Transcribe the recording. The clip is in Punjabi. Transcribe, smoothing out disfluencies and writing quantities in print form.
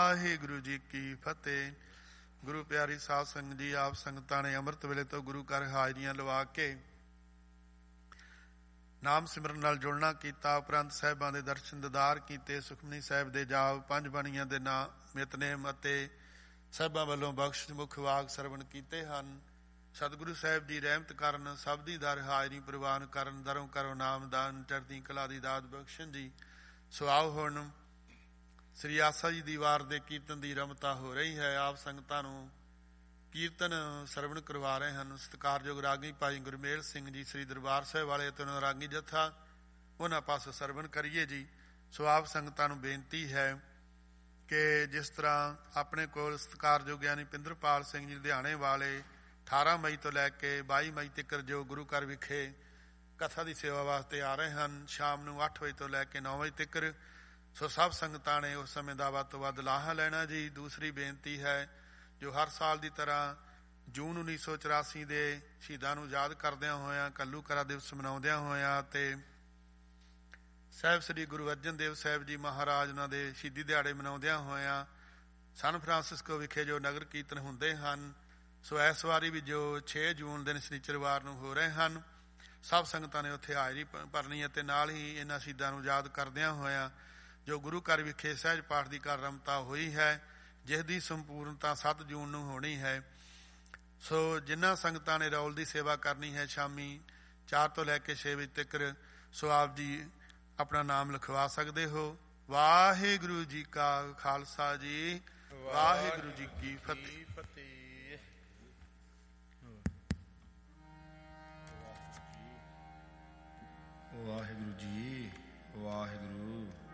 ਵਾਹਿਗੁਰੂ ਜੀ ਕੀ ਫਤਿਹ। ਗੁਰੂ ਪਿਆਰੀ ਸਾਧ ਸੰਗਤ ਜੀ, ਆਪ ਸੰਗਤਾਂ ਨੇ ਅੰਮ੍ਰਿਤ ਵੇਲੇ ਤੋਂ ਗੁਰੂ ਘਰ ਹਾਜ਼ਰੀਆਂ ਲਵਾ ਕੇ ਨਾਮ ਸਿਮਰਨ ਨਾਲ ਜੁੜਨਾ ਕੀਤਾ। ਉਪਰੰਤ ਸਾਹਿਬਾਂ ਦੇ ਦਰਸ਼ਨ ਦੀਦਾਰ ਕੀਤੇ। ਸੁਖਮਨੀ ਸਾਹਿਬ ਦੇ ਜਾਪ, ਪੰਜ ਬਾਣੀਆਂ ਦੇ ਨਾਂ ਨਿਤਨੇਮ ਅਤੇ ਸਾਹਿਬਾਂ ਵੱਲੋਂ ਬਖਸ਼ ਮੁਖ ਵਾਗ ਸਰਵਣ ਕੀਤੇ ਹਨ। ਸਤਿਗੁਰੂ ਸਾਹਿਬ ਦੀ ਰਹਿਮਤ ਕਰਨ, ਸਭ ਦੀ ਦਰ ਹਾਜ਼ਰੀ ਪ੍ਰਵਾਨ ਕਰਨ, ਦਰੋਂ ਕਰੋ ਨਾਮਦਾਨ, ਚੜ੍ਹਦੀ ਕਲਾ ਦੀ ਦਾਤ ਬਖਸ਼ਣ ਜੀ। ਸੋ ਆਓ ਹੁਣ ਸ੍ਰੀ ਆਸਾ ਜੀ ਦੀ ਵਾਰ ਦੇ ਕੀਰਤਨ ਦੀ ਰਮਤਾ ਹੋ ਰਹੀ ਹੈ। ਆਪ ਸੰਗਤਾਂ ਨੂੰ ਕੀਰਤਨ ਸਰਵਣ ਕਰਵਾ ਰਹੇ ਹਨ ਸਤਿਕਾਰਯੋਗ ਰਾਗੀ ਭਾਈ ਗੁਰਮੇਲ ਸਿੰਘ ਜੀ, ਸ੍ਰੀ ਦਰਬਾਰ ਸਾਹਿਬ ਵਾਲੇ ਅਤੇ ਉਹਨਾਂ ਰਾਗੀ ਜੱਥਾ। ਉਹਨਾਂ ਪਾਸੋਂ ਸਰਵਣ ਕਰੀਏ ਜੀ। ਸੋ ਆਪ ਸੰਗਤਾਂ ਨੂੰ ਬੇਨਤੀ ਹੈ ਕਿ ਜਿਸ ਤਰ੍ਹਾਂ ਆਪਣੇ ਕੋਲ ਸਤਿਕਾਰਯੋਗ ਗਿਆਨੀ ਪਿੰਦਰਪਾਲ ਸਿੰਘ ਜੀ ਲੁਧਿਆਣੇ ਵਾਲੇ 18 ਮਈ ਤੋਂ ਲੈ ਕੇ 22 ਮਈ ਤੱਕ ਜੋ ਗੁਰੂ ਘਰ ਵਿਖੇ ਕਥਾ ਦੀ ਸੇਵਾ ਵਾਸਤੇ ਆ ਰਹੇ ਹਨ, ਸ਼ਾਮ ਨੂੰ 8 ਵਜੇ ਤੋਂ ਲੈ ਕੇ 9 ਵਜੇ ਤੱਕ। ਸੋ ਸਭ ਸੰਗਤਾਂ ਨੇ ਉਸ ਸਮੇਂ ਦਾ ਵੱਧ ਤੋਂ ਵੱਧ ਲਾਹਾ ਲੈਣਾ ਜੀ। ਦੂਸਰੀ ਬੇਨਤੀ ਹੈ, ਜੋ ਹਰ ਸਾਲ ਦੀ ਤਰ੍ਹਾਂ ਜੂਨ 1984 ਦੇ ਸ਼ਹੀਦਾਂ ਨੂੰ ਯਾਦ ਕਰਦਿਆਂ ਹੋਇਆਂ, ਘੱਲੂਘਾਰਾ ਦਿਵਸ ਮਨਾਉਂਦਿਆਂ ਹੋਇਆਂ ਅਤੇ ਸਾਹਿਬ ਸ੍ਰੀ ਗੁਰੂ ਅਰਜਨ ਦੇਵ ਸਾਹਿਬ ਜੀ ਮਹਾਰਾਜ ਉਹਨਾਂ ਦੇ ਸ਼ਹੀਦੀ ਦਿਹਾੜੇ ਮਨਾਉਂਦਿਆਂ ਹੋਇਆਂ ਸਨ ਫਰਾਂਸਿਸਕੋ ਵਿਖੇ ਜੋ ਨਗਰ ਕੀਰਤਨ ਹੁੰਦੇ ਹਨ, ਸੋ ਇਸ ਵਾਰੀ ਵੀ ਜੋ 6 ਜੂਨ ਦਿਨ ਸ਼ਨੀਚਰਵਾਰ ਨੂੰ ਹੋ ਰਹੇ ਹਨ, ਸਭ ਸੰਗਤਾਂ ਨੇ ਉੱਥੇ ਹਾਜ਼ਰੀ ਭਰਨੀ ਅਤੇ ਨਾਲ ਹੀ ਇਹਨਾਂ ਸ਼ਹੀਦਾਂ ਨੂੰ ਯਾਦ ਕਰਦਿਆਂ ਹੋਇਆਂ ਜੋ ਗੁਰੂ ਘਰ ਵਿਖੇ ਸਹਿਜ ਪਾਠ ਦੀ ਘਰ ਰਮਤਾ ਹੋਈ ਹੈ, ਜਿਸ ਦੀ ਸੰਪੂਰਨਤਾ 7 ਜੂਨ ਨੂੰ ਹੋਣੀ ਹੈ। ਸੋ ਜਿਨ੍ਹਾਂ ਸੰਗਤਾਂ ਨੇ ਰੌਲ ਦੀ ਸੇਵਾ ਕਰਨੀ ਹੈ ਸ਼ਾਮੀ 4 ਤੋਂ ਲੈ ਕੇ 6 ਵਜੇ ਤੱਕ, ਸੋ ਆਪ ਜੀ ਆਪਣਾ ਨਾਮ ਲਿਖਵਾ ਸਕਦੇ ਹੋ। ਵਾਹਿਗੁਰੂ ਜੀ ਕਾ ਖਾਲਸਾ ਜੀ, ਵਾਹਿਗੁਰੂ ਜੀ ਕੀ ਫਤਿਹ। ਵਾਹਿਗੁਰੂ ਜੀ, ਵਾਹਿਗੁਰੂ।